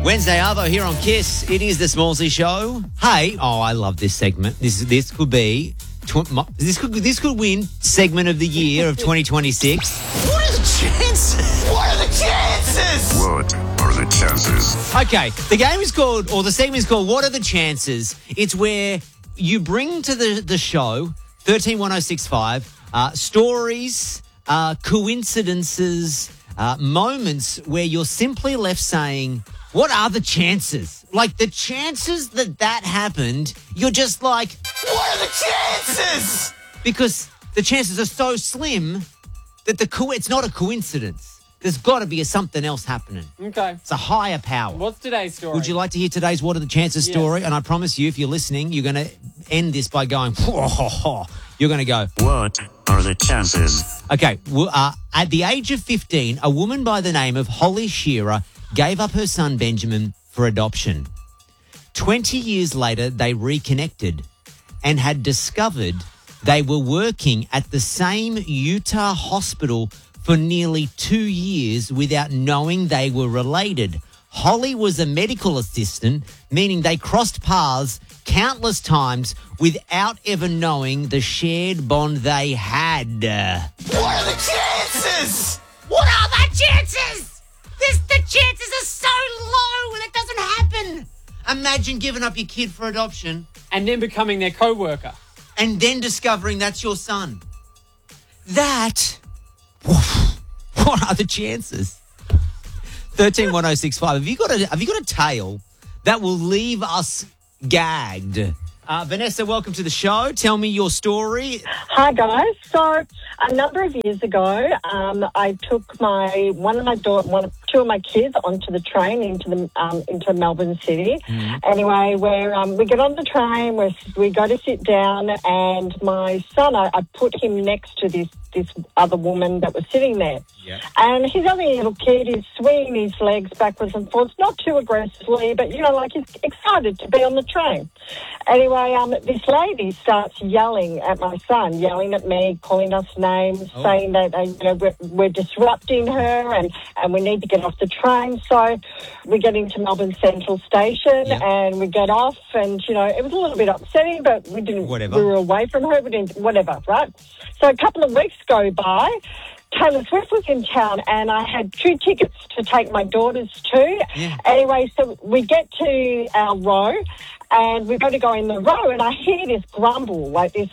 Wednesday Arvo here on KISS. It is the Smallsy Show. Hey, I love this segment. This could be this could win segment of the year of 2026. What are the chances? What are the chances? What are the chances? Okay, the game is called, or the segment is called, What Are the Chances? It's where you bring to the show 131065 stories, coincidences, moments where you're simply left saying, what are the chances? Like the chances that happened, you're just like, What are the chances? because the chances are so slim that it's not a coincidence. There's got to be something else happening. Okay. It's a higher power. What's today's story? Would you like to hear today's What Are the Chances Yes. story? And I promise you, if you're listening, you're going to end this by going, you're going to go, What are the chances? okay. Well, at the age of 15, a woman by the name of Holly Shearer gave up her son Benjamin for adoption. 20 years later, they reconnected and had discovered they were working at the same Utah hospital for nearly 2 years without knowing they were related. Holly was a medical assistant, meaning they crossed paths countless times without ever knowing the shared bond they had. What are the chances? What are the chances? The chances are so low that doesn't happen. Imagine giving up your kid for adoption And then becoming their co-worker. and then discovering that's your son. What are the chances? 131065. Have you got a tale that will leave us gagged? Vanessa, welcome to the show. Tell me your story. Hi guys. So a number of years ago, I took two of my kids onto the train into Melbourne City. Anyway, we get on the train, we go to sit down, and my son, I put him next to this other woman that was sitting there. Yeah. And he's only a little kid, he's swinging his legs backwards and forwards, not too aggressively, but, like he's excited to be on the train. Anyway, this lady starts yelling at my son, yelling at me, calling us names, saying that we're disrupting her and we need to get off the train. So we get into Melbourne Central Station and we get off, and, it was a little bit upsetting, but we didn't, Whatever. we were away from her, whatever, right? So a couple of weeks go by, Taylor Swift was in town, and I had 2 tickets to take my daughters to. Yeah. Anyway, so we get to our row, and we're going to go in the row, and I hear this grumble, like this,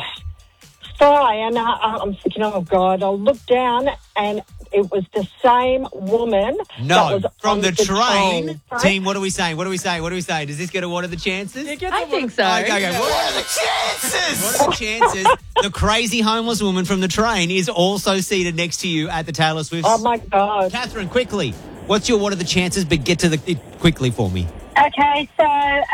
sigh, and I'm thinking, oh, God, I'll look down, and it was the same woman that No, was from on the train. right? Team, what are we saying? Does this get a what are the chances? I think so. Okay. What are the chances? What are the chances the crazy homeless woman from the train is also seated next to you at the Taylor Swift? Oh, my God. Catherine, quickly, what's your what are the chances? But get to it quickly for me. Okay, so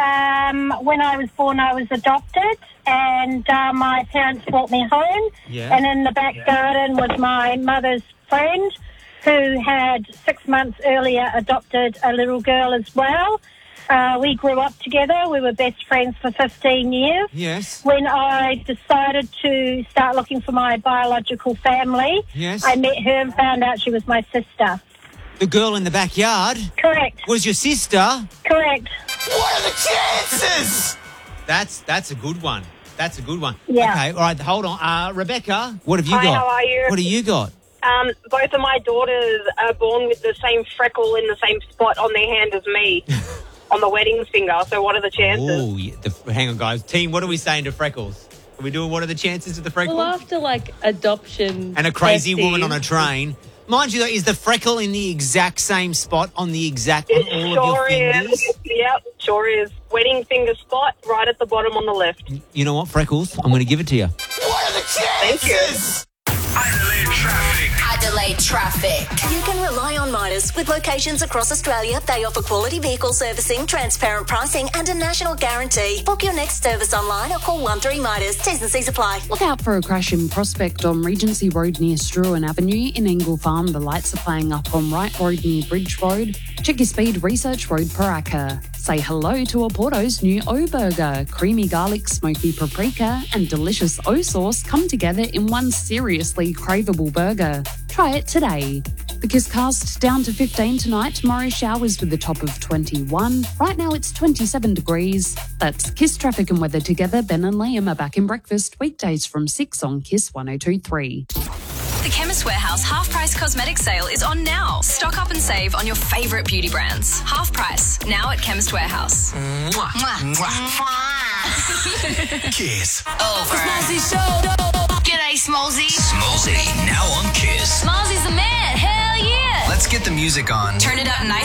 when I was born, I was adopted, and my parents brought me home. Yeah. And in the back garden was my mother's friend, who had 6 months earlier adopted a little girl as well. We grew up together. We were best friends for 15 years. Yes. When I decided to start looking for my biological family, Yes. I met her and found out she was my sister. The girl in the backyard Correct. was your sister. Correct. What are the chances? That's a good one. That's a good one. Yeah. Okay, all right, hold on. Rebecca, what have you Hi, got? how are you? What do you got? Both of my daughters are born with the same freckle in the same spot on their hand as me, on the wedding finger. So what are the chances? Oh, yeah, hang on, guys. Team, what are we saying to freckles? Are we doing what are the chances of the freckles? Well, after adoption And a crazy testing, woman on a train. Mind you, though, is the freckle in the exact same spot on all It of your fingers? is. Yep, sure is. Wedding finger spot right at the bottom on the left. You know what, freckles? I'm going to give it to you. What are the Thank you. chances? Adelaide traffic. Adelaide Traffic. You can rely on Midas. With locations across Australia, they offer quality vehicle servicing, transparent pricing and a national guarantee. Book your next service online or call 13 Midas. T's and C's apply. Look out for a crash in Prospect on Regency Road near Struan Avenue. In Engle Farm, the lights are playing up on Wright Road near Bridge Road. Check your speed, Research Road, Paraka. Say hello to Oporto's new O-Burger. Creamy garlic, smoky paprika and delicious O-sauce come together in one seriously craveable burger. Try it today. The Kisscast down to 15 tonight. Tomorrow showers with the top of 21. Right now it's 27 degrees. That's Kiss traffic and weather together. Ben and Liam are back in breakfast weekdays from 6 on Kiss 102.3. The Chemist Warehouse half-price cosmetic sale is on now. Stock up and save on your favourite beauty brands. Half price, now at Chemist Warehouse. Kiss. Over. Smallzy Show. G'day, Smallzy. Smallzy, now on Kiss. Smallzy's the man, hell yeah! Let's get the music on. Turn it up nice.